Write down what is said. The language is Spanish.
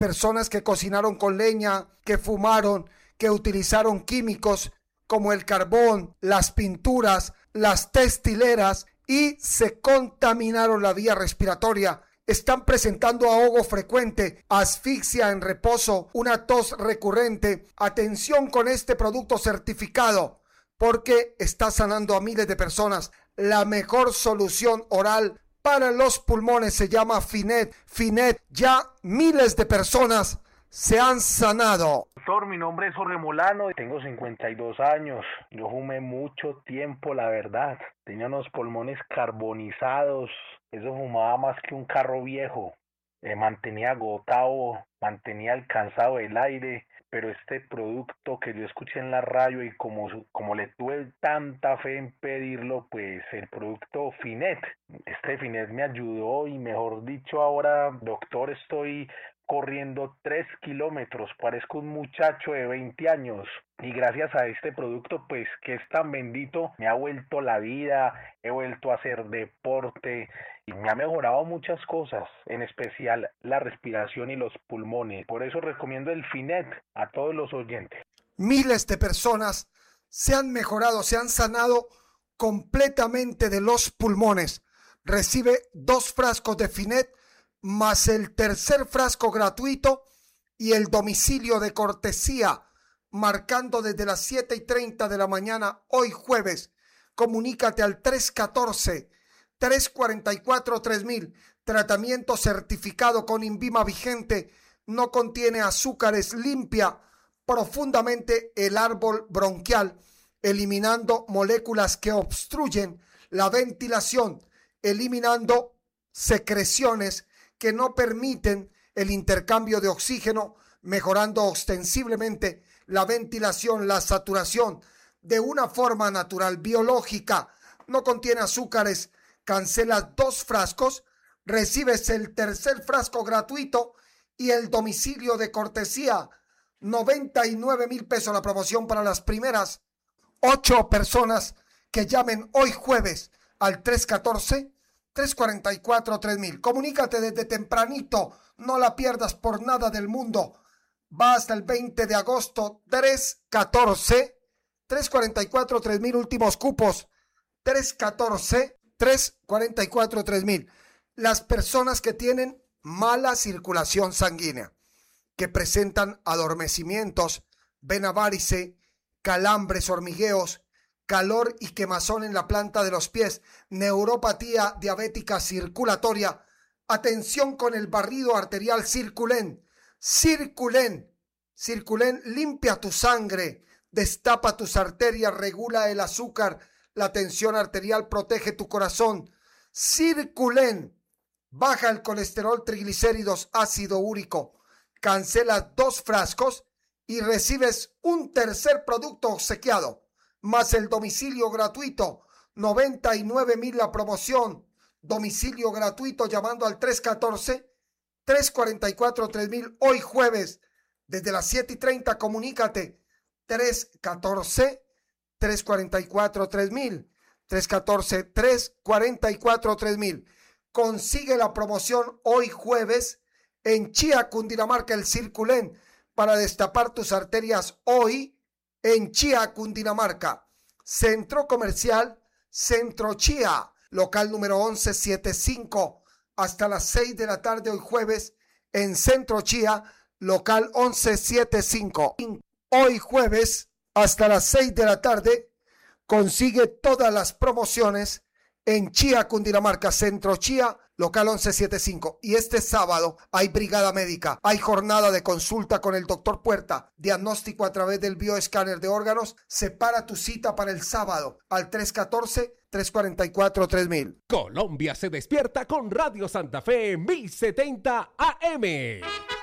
personas que cocinaron con leña, que fumaron, que utilizaron químicos como el carbón, las pinturas, las textileras y se contaminaron la vía respiratoria. Están presentando ahogo frecuente, asfixia en reposo, una tos recurrente. Atención con este producto certificado porque está sanando a miles de personas. La mejor solución oral para los pulmones se llama Finet. Finet, ya miles de personas se han sanado. Doctor, mi nombre es Jorge Molano, tengo 52 años. Yo fumé mucho tiempo, la verdad. Tenía unos pulmones carbonizados. Eso fumaba más que un carro viejo. Mantenía agotado, mantenía alcanzado el aire. Pero este producto que yo escuché en la radio y como le tuve tanta fe en pedirlo, pues el producto Finet. Este Finet me ayudó y mejor dicho ahora, doctor, estoy corriendo 3 kilómetros, parezco un muchacho de 20 años y gracias a este producto pues que es tan bendito me ha vuelto la vida, he vuelto a hacer deporte y me ha mejorado muchas cosas, en especial la respiración y los pulmones. Por eso recomiendo el Finet a todos los oyentes. Miles de personas se han mejorado, se han sanado completamente de los pulmones. Recibe 2 frascos de Finet más el tercer frasco gratuito y el domicilio de cortesía, marcando desde las 7:30 de la mañana hoy jueves. Comunícate al 314-344-3000. Tratamiento certificado con INVIMA vigente. No contiene azúcares, limpia profundamente el árbol bronquial, eliminando moléculas que obstruyen la ventilación, eliminando secreciones que no permiten el intercambio de oxígeno, mejorando ostensiblemente la ventilación, la saturación de una forma natural, biológica. No contiene azúcares. Cancelas 2 frascos, recibes el tercer frasco gratuito y el domicilio de cortesía. 99,000 pesos la promoción para las primeras 8 personas que llamen hoy jueves al 314-344-3000. Comunícate desde tempranito, no la pierdas por nada del mundo. Va hasta el 20 de agosto, 314-344-3000, últimos cupos, 314-344-3000. Las personas que tienen mala circulación sanguínea, que presentan adormecimientos, vena varice, calambres, hormigueos, calor y quemazón en la planta de los pies, neuropatía diabética circulatoria. Atención con el barrido arterial Circulen. Circulen limpia tu sangre, destapa tus arterias, regula el azúcar, la tensión arterial, protege tu corazón. Circulen baja el colesterol, triglicéridos, ácido úrico. Cancela 2 frascos y recibes un tercer producto obsequiado, más el domicilio gratuito. 99,000 la promoción. Domicilio gratuito llamando al 314-344-3000 hoy jueves. Desde las 7:30 comunícate. 314-344-3000. 314-344-3000. Consigue la promoción hoy jueves en Chía, Cundinamarca, el Circulen, para destapar tus arterias hoy en Chía, Cundinamarca. Centro Comercial Centro Chía, local número 1175, hasta las 6 de la tarde hoy jueves en Centro Chía, local 1175. Hoy jueves hasta las 6 de la tarde consigue todas las promociones en Chía, Cundinamarca, Centro Chía, local 1175. Y este sábado hay brigada médica, hay jornada de consulta con el doctor Puerta, diagnóstico a través del bioescáner de órganos. Separa tu cita para el sábado al 314-344-3000. Colombia se despierta con Radio Santa Fe 1070 AM.